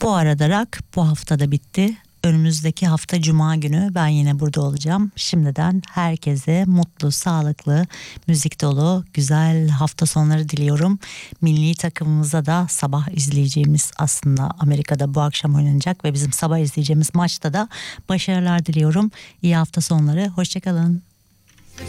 Bu arada rock bu hafta da bitti. Önümüzdeki hafta Cuma günü ben yine burada olacağım. Şimdiden herkese mutlu, sağlıklı, müzik dolu, güzel hafta sonları diliyorum. Milli takımımıza da sabah izleyeceğimiz, aslında Amerika'da bu akşam oynanacak ve bizim sabah izleyeceğimiz maçta da başarılar diliyorum. İyi hafta sonları, hoşça kalın.